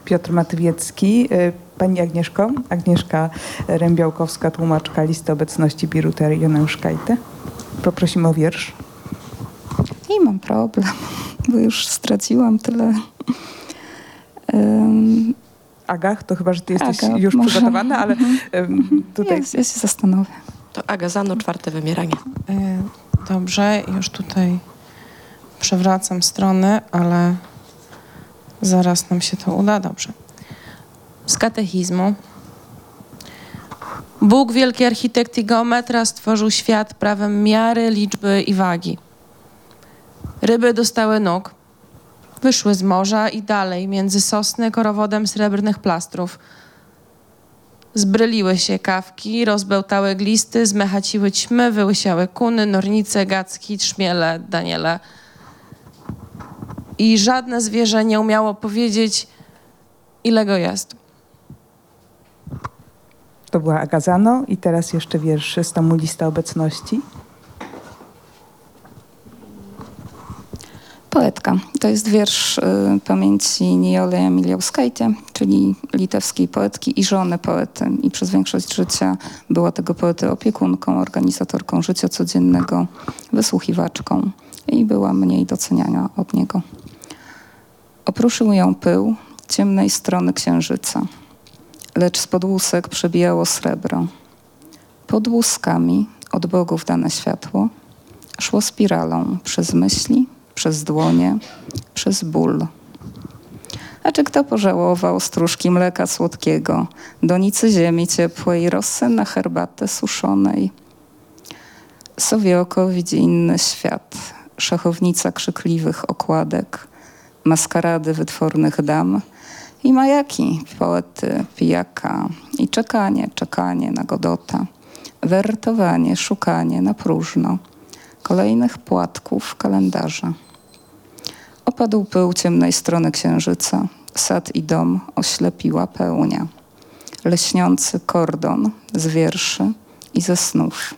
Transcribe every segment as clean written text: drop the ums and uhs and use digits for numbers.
Piotr Matywiecki. Pani Agnieszka Rębiałkowska, tłumaczka listy obecności Biruter Joneuszkajty. Poprosimy o wiersz. I mam problem, bo już straciłam tyle. Aga, to chyba, że ty jesteś już przygotowana, ale tutaj... Ja się zastanowię. To Aga Zano, 4. wymieranie. Dobrze, już tutaj przewracam strony, ale zaraz nam się to uda. Dobrze. Z katechizmu. Bóg, wielki architekt i geometra, stworzył świat prawem miary, liczby i wagi. Ryby dostały nóg, wyszły z morza i dalej między sosny korowodem srebrnych plastrów. Zbryliły się kawki, rozbełtały glisty, zmechaciły ćmy, wyłysiały kuny, nornice, gacki, trzmiele, daniele. I żadne zwierzę nie umiało powiedzieć, ile go jest. To była Aga Zano i teraz jeszcze wiersz z tomu Lista obecności. Poetka. To jest wiersz pamięci Nijolę Emiliauskaitę, czyli litewskiej poetki i żony poety. I przez większość życia była tego poety opiekunką, organizatorką życia codziennego, wysłuchiwaczką i była mniej doceniana od niego. Opruszył ją pył ciemnej strony księżyca, lecz spod łusek przebijało srebro. Pod łuskami od bogów dane światło szło spiralą przez myśli, przez dłonie, przez ból. A czy kto pożałował stróżki mleka słodkiego, donicy ziemi ciepłej, rosy na herbatę suszonej? Sowie oko widzi inny świat, szachownica krzykliwych okładek, maskarady wytwornych dam i majaki poety, pijaka i czekanie na Godota, wertowanie, szukanie na próżno kolejnych płatków kalendarza. Opadł pył ciemnej strony księżyca, sad i dom oślepiła pełnia, leśniący kordon z wierszy i ze snów.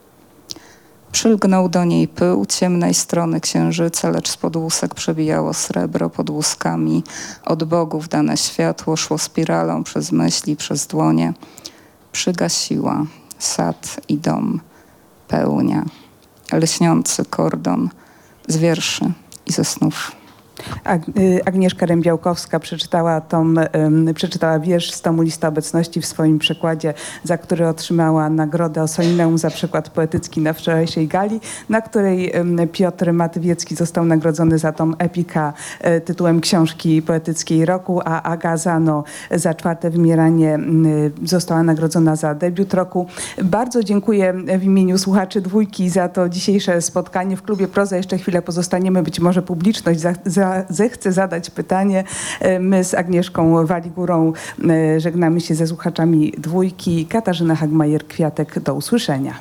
Przylgnął do niej pył ciemnej strony księżyca, lecz spod łusek przebijało srebro, pod łuskami od bogów dane światło szło spiralą przez myśli, przez dłonie. Przygasiła sad i dom pełnia, leśniący kordon z wierszy i ze snów. Agnieszka Rębiałkowska przeczytała wiersz z tomu Lista obecności w swoim przekładzie, za który otrzymała nagrodę Ossolineum za przekład poetycki na wczorajszej gali, na której Piotr Matywiecki został nagrodzony za tom Epika tytułem książki poetyckiej roku, a Aga Zano za 4. wymieranie została nagrodzona za debiut roku. Bardzo dziękuję w imieniu słuchaczy Dwójki za to dzisiejsze spotkanie. W klubie Proza jeszcze chwilę pozostaniemy, być może publiczność zechce zadać pytanie. My z Agnieszką Waligórą żegnamy się ze słuchaczami Dwójki. Katarzyna Hagmajer-Kwiatek, do usłyszenia.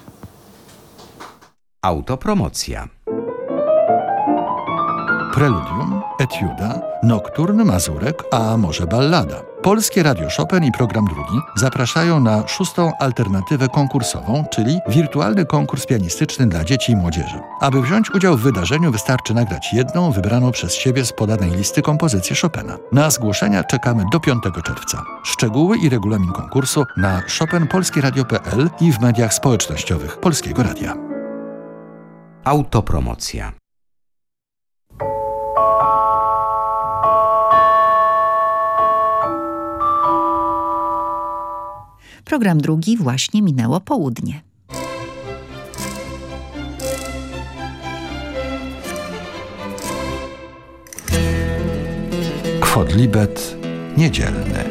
Autopromocja. Preludium, etiuda, nokturn, mazurek, a może ballada. Polskie Radio Chopin i Program Drugi zapraszają na 6. alternatywę konkursową, czyli wirtualny konkurs pianistyczny dla dzieci i młodzieży. Aby wziąć udział w wydarzeniu, wystarczy nagrać jedną wybraną przez siebie z podanej listy kompozycję Chopina. Na zgłoszenia czekamy do 5 czerwca. Szczegóły i regulamin konkursu na chopinpolskieradio.pl i w mediach społecznościowych Polskiego Radia. Autopromocja. Program Drugi właśnie minęło południe. Quodlibet niedzielny.